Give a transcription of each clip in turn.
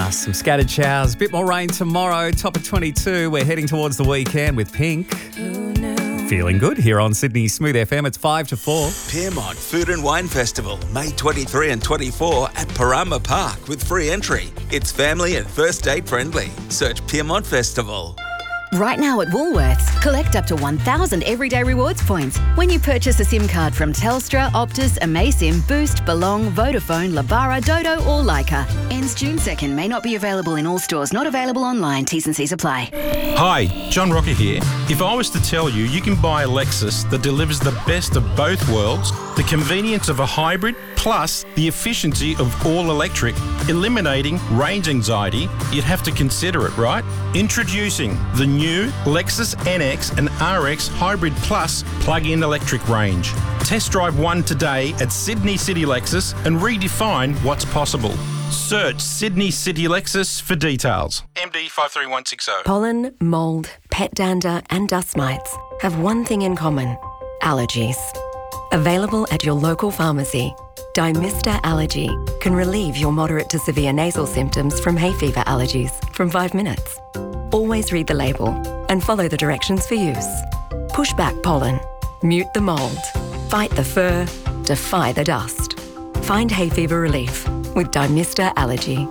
Some scattered showers, a bit more rain tomorrow, top of 22. We're heading towards the weekend with Pink. Feeling good here on Sydney Smooth FM. It's 5 to 4. Piermont Food and Wine Festival, May 23 and 24 at Parama Park with free entry. It's family and first date friendly. Search Piermont Festival. Right now at Woolworths, collect up to 1,000 everyday rewards points when you purchase a SIM card from Telstra, Optus, Amaysim, Boost, Belong, Vodafone, Labara, Dodo or Leica. Ends June 2nd. May not be available in all stores. Not available online. T's and C's apply. Hi, John Rocker here. If I was to tell you, you can buy a Lexus that delivers the best of both worlds, the convenience of a hybrid, plus the efficiency of all electric, eliminating range anxiety, you'd have to consider it, right? Introducing the new Lexus NX and RX Hybrid Plus plug-in electric range. Test drive one today at Sydney City Lexus and redefine what's possible. Search Sydney City Lexus for details. MD 53160. Pollen, mould, pet dander and dust mites have one thing in common: allergies. Available at your local pharmacy, Dymista Allergy can relieve your moderate to severe nasal symptoms from hay fever allergies from 5 minutes. Always read the label and follow the directions for use. Push back pollen, mute the mould, fight the fur, defy the dust. Find hay fever relief with Dymista Allergy.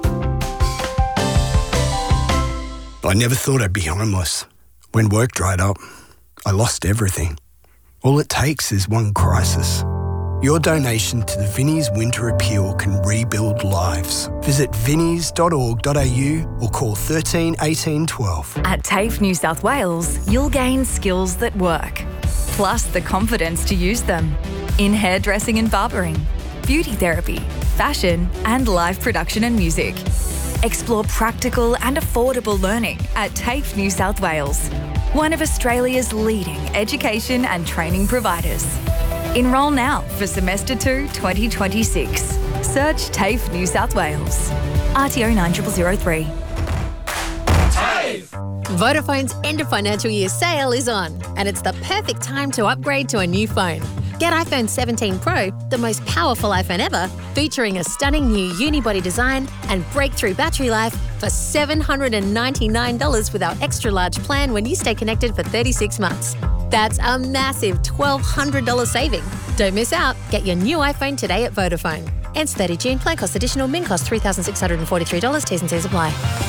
I never thought I'd be homeless. When work dried up, I lost everything. All it takes is one crisis. Your donation to the Vinnie's Winter Appeal can rebuild lives. Visit vinnies.org.au or call 13 18 12. At TAFE New South Wales, you'll gain skills that work, plus the confidence to use them in hairdressing and barbering, beauty therapy, fashion and live production and music. Explore practical and affordable learning at TAFE New South Wales, one of Australia's leading education and training providers. Enrol now for Semester 2 2026. Search TAFE New South Wales. RTO 9003. Vodafone's end of financial year sale is on, and it's the perfect time to upgrade to a new phone. Get iPhone 17 Pro, the most powerful iPhone ever, featuring a stunning new unibody design and breakthrough battery life for $799 with our extra large plan when you stay connected for 36 months. That's a massive $1,200 saving. Don't miss out. Get your new iPhone today at Vodafone. Ends 30 June. Plan cost additional. Min cost $3,643. T's and C's apply.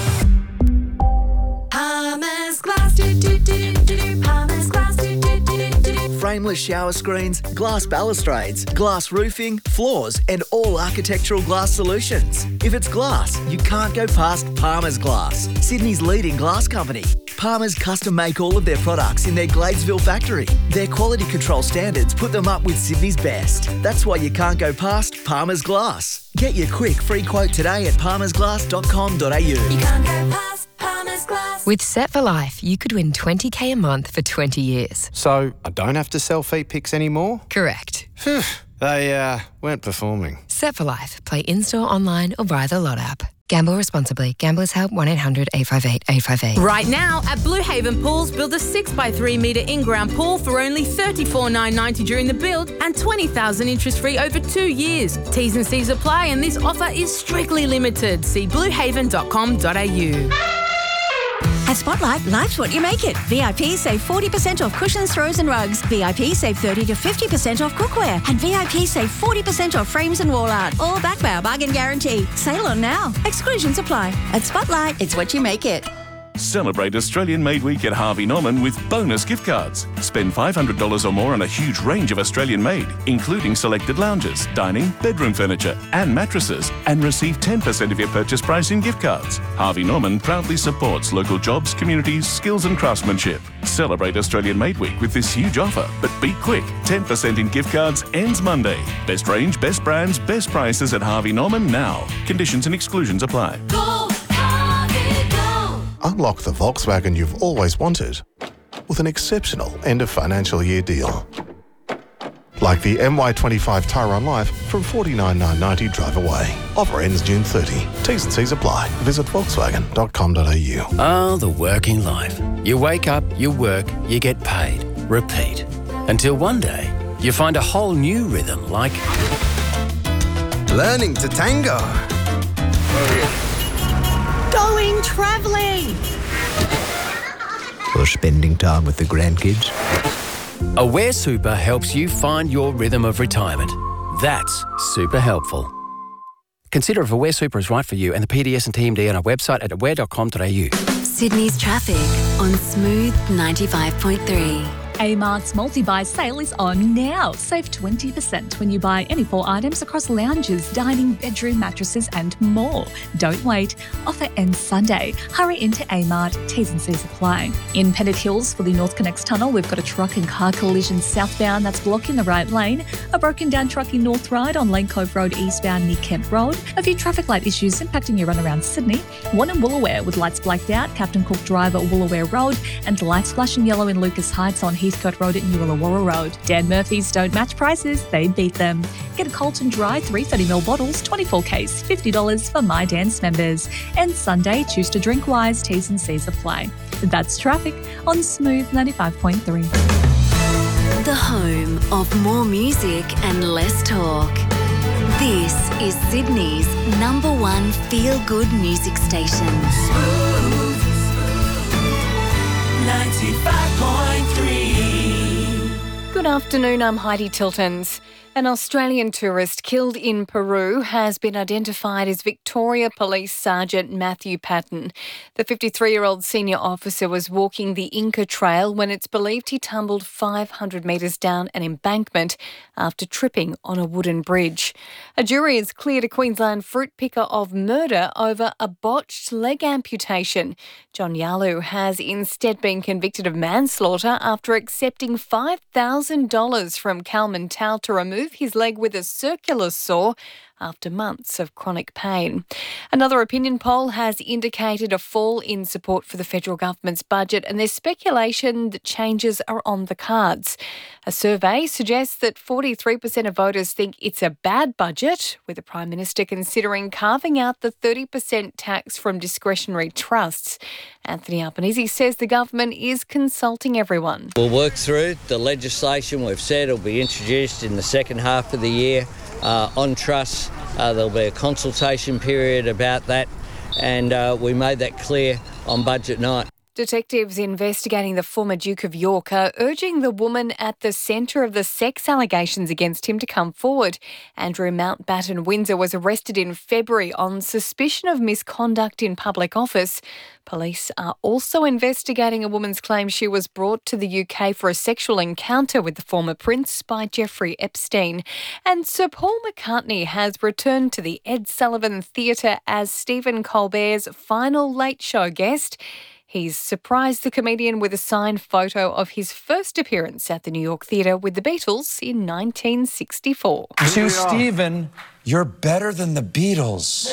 Palmer's Glass. Palmer's Glass. Frameless shower screens, glass balustrades, glass roofing, floors, and all architectural glass solutions. If it's glass, you can't go past Palmer's Glass, Sydney's leading glass company. Palmer's custom make all of their products in their Gladesville factory. Their quality control standards put them up with Sydney's best. That's why you can't go past Palmer's Glass. Get your quick free quote today at palmersglass.com.au. You can't go past Palmer's Glass. With Set for Life, you could win $20,000 a month for 20 years. So I don't have to sell feet pics anymore? Correct. Phew, they weren't performing. Set for Life. Play in-store, online or via the Lot app. Gamble responsibly. Gamblers Help 1-800-858-858. Right now at Blue Haven Pools, build a 6x3 metre in-ground pool for only $34,990 during the build and $20,000 interest-free over 2 years. T's and C's apply and this offer is strictly limited. See bluehaven.com.au. At Spotlight, life's what you make it. VIP save 40% off cushions, throws and rugs. VIP save 30 to 50% off cookware. And VIP save 40% off frames and wall art. All backed by our bargain guarantee. Sale on now. Exclusions apply. At Spotlight, it's what you make it. Celebrate Australian Made Week at Harvey Norman with bonus gift cards. Spend $500 or more on a huge range of Australian made, including selected lounges, dining, bedroom furniture and mattresses, and receive 10% of your purchase price in gift cards. Harvey Norman proudly supports local jobs, communities, skills and craftsmanship. Celebrate Australian Made Week with this huge offer, but be quick. 10% in gift cards ends Monday. Best range, best brands, best prices at Harvey Norman now. Conditions and exclusions apply. Unlock the Volkswagen you've always wanted with an exceptional end of financial year deal. Like the MY25 Tyrone Life from $49,990 drive away. Offer ends June 30. T's and C's apply. Visit volkswagen.com.au. Ah, the working life. You wake up, you work, you get paid. Repeat. Until one day, you find a whole new rhythm like... Learning to tango. travelling. Or spending time with the grandkids. Aware Super helps you find your rhythm of retirement. That's super helpful. Consider if Aware Super is right for you and the PDS and TMD on our website at aware.com.au. Sydney's traffic on Smooth 95.3. Amart's multi-buy sale is on now. Save 20% when you buy any 4 items across lounges, dining, bedroom, mattresses and more. Don't wait. Offer ends Sunday. Hurry into Amart. T's and C's apply. In Pennant Hills for the North Connects Tunnel, we've got a truck and car collision southbound that's blocking the right lane. A broken down truck in North Ryde on Lane Cove Road eastbound near Kent Road. A few traffic light issues impacting your run around Sydney. One in Woolooware with lights blacked out, Captain Cook Drive at Woolooware Road, and lights flashing yellow in Lucas Heights on Heathcote Road at New Illawarra Road. Dan Murphy's don't match prices, they beat them. Get a Colton Dry 330ml bottles, 24Ks, $50 for My Dan's members. And Sunday, choose to drink wise, T's and C's apply. That's traffic on Smooth 95.3. The home of more music and less talk. This is Sydney's #1 feel-good music station. Smooth 95.3. Good afternoon, I'm Heidi Tiltons. An Australian tourist killed in Peru has been identified as Victoria Police Sergeant Matthew Patton. The 53-year-old senior officer was walking the Inca Trail when it's believed he tumbled 500 metres down an embankment after tripping on a wooden bridge. A jury has cleared a Queensland fruit picker of murder over a botched leg amputation. John Yalu has instead been convicted of manslaughter after accepting $5,000 from Kalman Tau to remove his leg with a circular saw after months of chronic pain. Another opinion poll has indicated a fall in support for the federal government's budget, and there's speculation that changes are on the cards. A survey suggests that 43% of voters think it's a bad budget, with the Prime Minister considering carving out the 30% tax from discretionary trusts. Anthony Albanese says the government is consulting everyone. We'll work through the legislation. We've said it'll be introduced in the second half of the year. On trusts, there'll be a consultation period about that, and we made that clear on budget night. Detectives investigating the former Duke of York are urging the woman at the centre of the sex allegations against him to come forward. Andrew Mountbatten Windsor was arrested in February on suspicion of misconduct in public office. Police are also investigating a woman's claim she was brought to the UK for a sexual encounter with the former prince by Jeffrey Epstein. And Sir Paul McCartney has returned to the Ed Sullivan Theatre as Stephen Colbert's final late show guest. He's surprised the comedian with a signed photo of his first appearance at the New York Theatre with the Beatles in 1964. To Stephen, you're better than the Beatles.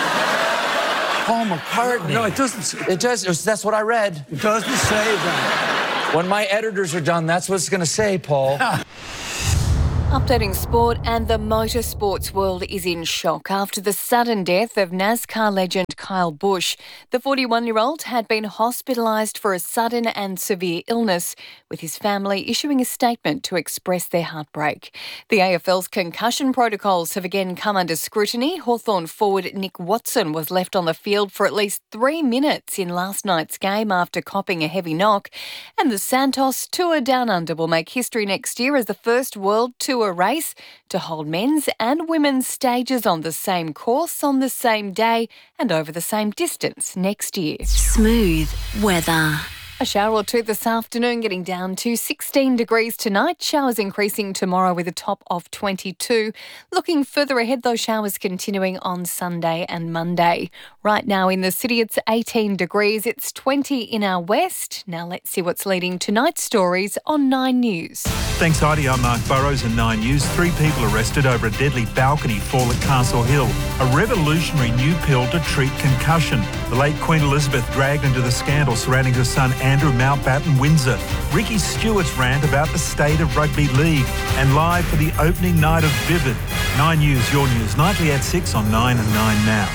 Paul McCartney. No, it doesn't. It does. That's what I read. It doesn't say that. When my editors are done, that's what it's going to say, Paul. Updating sport, and the motorsports world is in shock after the sudden death of NASCAR legend Kyle Busch. The 41-year-old had been hospitalised for a sudden and severe illness, with his family issuing a statement to express their heartbreak. The AFL's concussion protocols have again come under scrutiny. Hawthorn forward Nick Watson was left on the field for at least 3 minutes in last night's game after copping a heavy knock. And the Santos Tour Down Under will make history next year as the first World Tour race to hold men's and women's stages on the same course on the same day and over the same distance next year. Smooth weather. A shower or two this afternoon, getting down to 16 degrees tonight. Showers increasing tomorrow with a top of 22. Looking further ahead, those showers continuing on Sunday and Monday. Right now in the city, it's 18 degrees. It's 20 in our west. Now let's see what's leading tonight's stories on 9 News. Thanks, Heidi. I'm Mark Burrows in 9 News. 3 people arrested over a deadly balcony fall at Castle Hill. A revolutionary new pill to treat concussion. The late Queen Elizabeth dragged into the scandal surrounding her son Andrew Mountbatten Windsor. Ricky Stewart's rant about the state of rugby league. And live for the opening night of Vivid. 9 News, your news, nightly at 6 on 9 and 9 Now.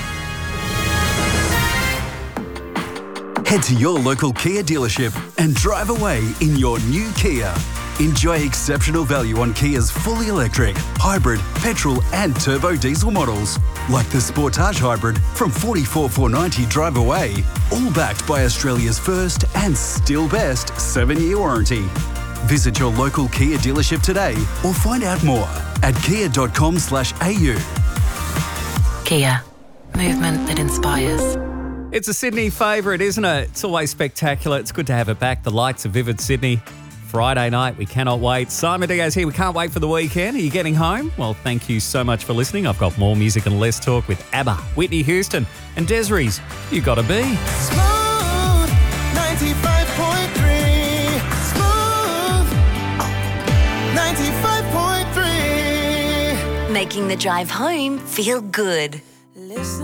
Head to your local Kia dealership and drive away in your new Kia. Enjoy exceptional value on Kia's fully electric, hybrid, petrol and turbo diesel models, like the Sportage Hybrid from $44,490 drive away, all backed by Australia's first and still best 7-year warranty. Visit your local Kia dealership today or find out more at kia.com/au. Kia. Movement that inspires. It's a Sydney favourite, isn't it? It's always spectacular. It's good to have it back. The lights of Vivid Sydney. Friday night, we cannot wait. Simon Diaz here. We can't wait for the weekend. Are you getting home? Well, thank you so much for listening. I've got more music and less talk with ABBA, Whitney Houston and Des'ree's You Gotta Be. Smooth 95.3. Smooth 95.3. Making the drive home feel good. Listen.